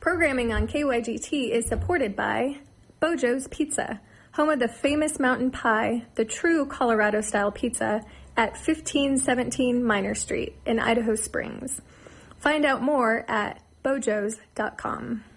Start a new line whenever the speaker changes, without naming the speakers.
Programming on KYGT is supported by Bojo's Pizza, home of the famous mountain pie, the true Colorado-style pizza, at 1517 Minor Street in Idaho Springs. Find out more at bojos.com.